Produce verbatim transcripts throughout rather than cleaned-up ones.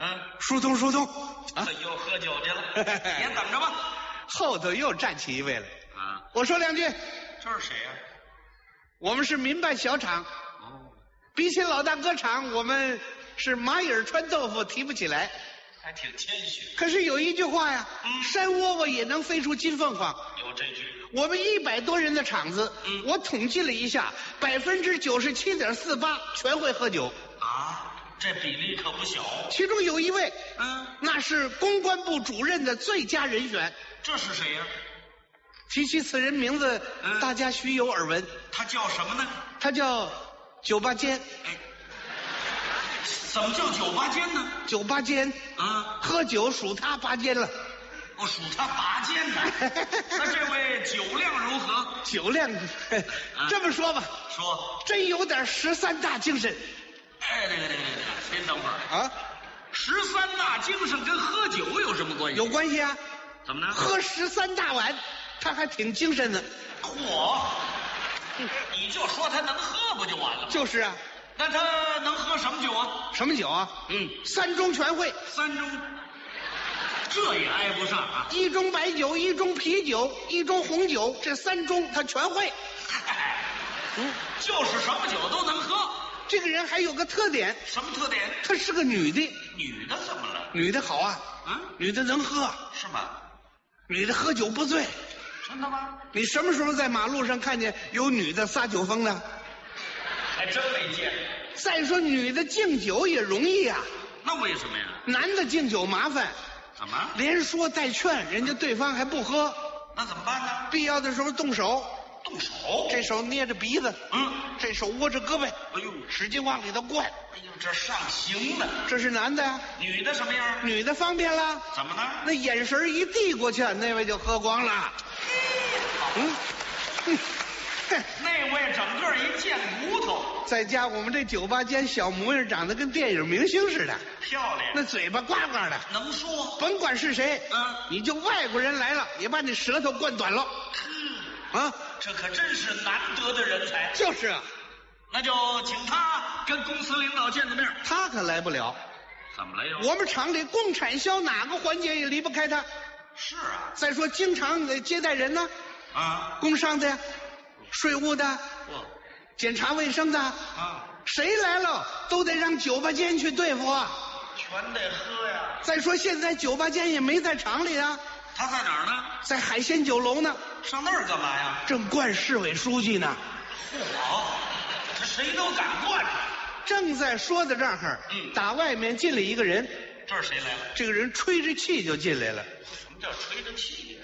嗯， 疏通疏通。 啊，又喝酒去了，也等着吧。 后头又站起一位来。 啊， 我说两句。 这是谁呀？ 我们是民办小厂， 哦， 比起老大哥厂，我们是蚂蚁儿穿豆腐提不起来。 还挺谦虚。 可是有一句话呀， 嗯山窝窝也能飞出金凤凰。 有这句。 我们一百多人的厂子， 嗯我统计了一下，百分之九十七点四八全会喝酒， 啊，这比例可不小。 其中有一位， 嗯， 那是公关部主任的最佳人选。 这是谁呀？ 提起此人名字， 嗯大家须有耳闻， 他叫什么呢？ 他叫酒吧间。 哎，怎么叫酒吧间呢？ 酒吧间啊， 喝酒数他拔尖了， 我数他拔尖呢。那这位酒量如何？ 酒量，这么说吧， 说。 真有点十三大精神哎，那个那个那个，您等会儿。 啊， 十三大精神跟喝酒有什么关系？ 有关系啊。 怎么呢？ 喝十三大碗，他还挺精神的。 嚯！你就说他能喝不就完了吗？ 就是啊， 那他能喝什么酒啊？ 什么酒啊？ 嗯， 三中全会， 三盅，这也挨不上啊。 一中白酒，一中啤酒，一中红酒，这三中他全会。 嗨， 嗯， 就是什么酒都能喝。 这个人还有个特点， 什么特点？ 她是个女的。 女的怎么了？ 女的好啊， 嗯， 女的能喝， 是吗？ 女的喝酒不醉。 真的吗？ 你什么时候在马路上看见有女的撒酒疯的？ 还真没见。 再说女的敬酒也容易啊， 那为什么呀？ 男的敬酒麻烦， 怎么？ 连说带劝，人家对方还不喝， 那怎么办呢？ 必要的时候动手， 动手。 这手捏着鼻子， 嗯， 这手握着胳膊， 哎呦， 使劲往里头灌。 哎呦，这上刑了。 这是男的呀， 女的什么样？ 女的方便了， 怎么呢？ 那眼神一递过去，那位就喝光了。嗯，哼哼那位整个一贱骨头， 再加我们这酒吧间小模样，长得跟电影明星似的， 漂亮， 那嘴巴呱呱的， 能说。 甭管是谁， 嗯， 你就外国人来了，也把你舌头灌短了。啊， 这可真是难得的人才。 就是啊， 那就请他跟公司领导见个面。 他可来不了。 怎么了又？ 我们厂里供产销哪个环节也离不开他。 是啊。 再说经常得接待人呢， 啊， 工商的呀，税务的， 不检查卫生的， 啊， 谁来了都得让酒吧间去对付啊。 全得喝呀。 再说现在酒吧间也没在厂里啊， 他在哪儿呢？ 在海鲜酒楼呢， 上那儿干嘛呀？ 正灌市委书记呢。 嚯，这谁都敢灌。 正在说到这儿， 嗯打外面进来一个人， 这是谁来了？ 这个人吹着气就进来了。 什么叫吹着气呀？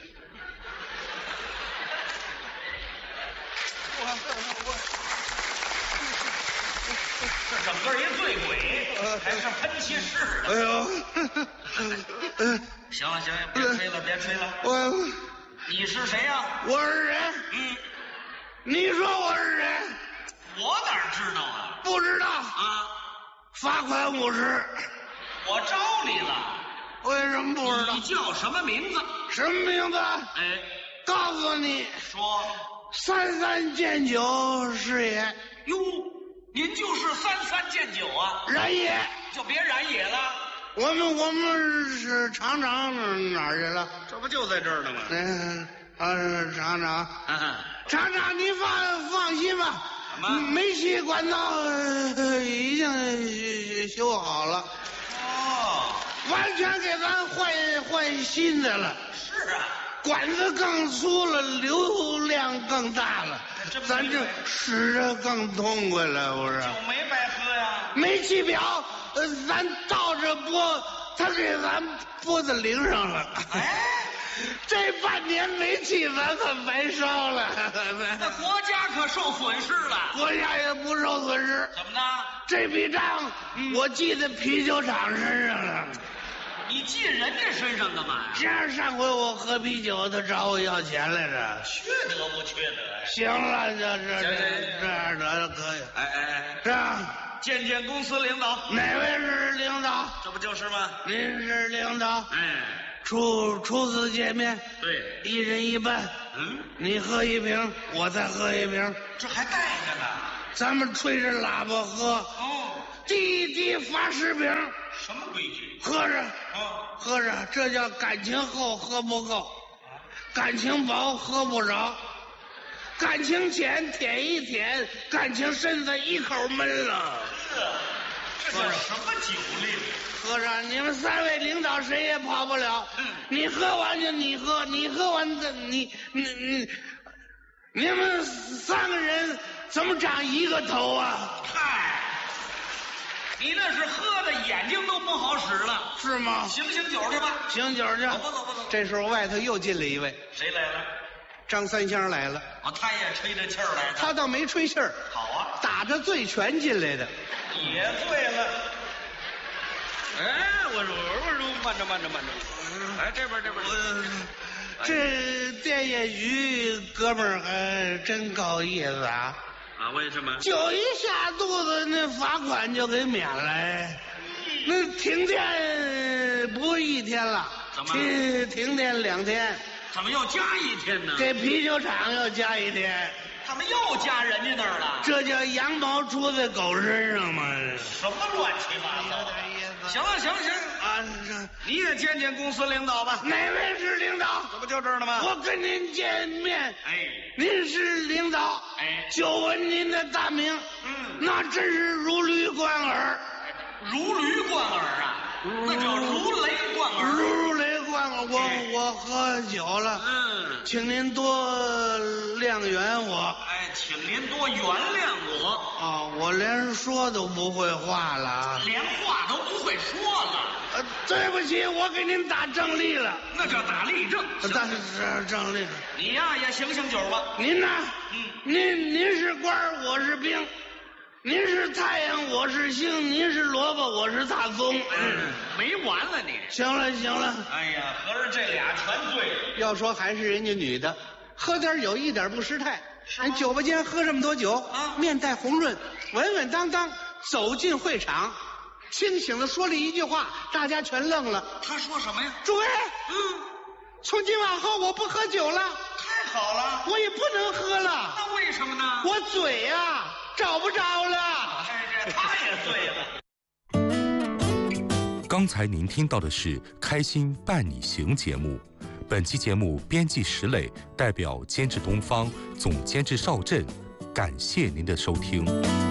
这整个一醉鬼，还是喷气式的。 哎呦， 行了行了，别吹了别吹了。 我你是谁呀？ 我是人， 嗯， 你说我是人， 我哪知道啊？ 不知道， 啊， 罚款五十。 我招你了。 为什么不知道你？叫什么名字？ 什么名字？ 哎， 告诉你， 说。 三三见酒是也， 哟，您就是三三见酒啊？ 然也。 就别染野了。 我们我们是厂长哪儿去了？ 这不就在这儿呢吗？ 嗯，啊，厂长， 啊， 厂长，你放放心吧， 怎么煤气管道呃已经修好了， 哦， 完全给咱换换新的了， 是啊， 管子更粗了，流量更大了， 这咱这使着更痛快了，不是？ 酒没白喝呀。 煤气表，呃，咱倒着拨，他给咱拨到零上了。 哎， 这半年煤气咱可白烧了， 那国家可受损失了。 国家也不受损失。 怎么呢？ 这笔账我记在啤酒厂身上了。 你记人家身上干嘛呀？ 这样上回我喝啤酒，他找我要钱来着。 缺德不缺德呀？ 行了，这这这行行行这样的可以。 哎哎哎， 这样， 见见公司领导。 哪位是领导？ 这不就是吗？ 您是领导。 哎， 初初次见面， 对， 一人一半。 嗯， 你喝一瓶，我再喝一瓶， 这还带着呢。 咱们吹着喇叭喝， 哦， 滴滴发十瓶。 什么规矩？ 喝着， 啊， 喝着，这叫感情厚喝不够，感情薄喝不着，感情浅舔一舔，感情深的一口闷了。 这叫什么酒令？ 喝着，你们三位领导谁也跑不了。 嗯， 你喝完就你喝，你喝完的你你你，你们三个人怎么长一个头啊？ 嗨，你那是喝的眼睛都不好使了。 是吗？ 醒醒酒去吧。 醒酒去。 走吧走吧走吧。 这时候外头又进来一位， 谁来了？ 张三香来了。 哦，他也吹着气儿来的。 他倒没吹气儿， 好啊， 打着醉拳进来的。 也醉了。哎，我说我说慢着慢着慢着，哎这边这边。 这电业局哥们儿还真够意思啊！ 啊，为什么？ 酒一下肚子，那罚款就给免了。那停电不一天了， 怎么停停电两天， 怎么又加一天呢？ 给啤酒厂又加一天， 他们又加人家那儿了。 这叫羊毛出在狗身上吗？ 什么乱七八糟？ 有点意思。 行了行了行了啊，这你也见见公司领导吧。 哪位是领导？ 这不就这儿呢吗？ 我跟您见面。 哎， 您是领导。 哎， 就闻您的大名， 嗯， 那真是如驴贯耳。 如驴贯耳啊，那叫如雷贯耳。 如雷贯耳，我我喝酒了， 嗯， 请您多谅原我。 哎，请您多原谅我。 啊，我连说都不会话了啊！ 连话都不会说了。 呃，对不起，我给您打正例了。 那叫打例证。 打这正例了。 你呀也醒醒酒吧。 您呢？ 嗯， 您您是官儿，我是兵。您是太阳，我是星；您是萝卜，我是大葱。 嗯，没完了你。 行了行了。 哎呀，合着这俩全醉了。 要说还是人家女的，喝点酒一点不失态。俺酒吧间喝这么多酒， 啊， 面带红润，稳稳当当走进会场，清醒的说了一句话，大家全愣了。 他说什么呀？ 诸位， 嗯， 从今往后我不喝酒了， 太好了。 我也不能喝了。 那为什么呢？ 我嘴呀、啊、找不着了。 哎，这他也醉了。 刚才您听到的是《开心伴你行》节目，本期节目编辑石磊，代表监制东方，总监制邵震，感谢您的收听。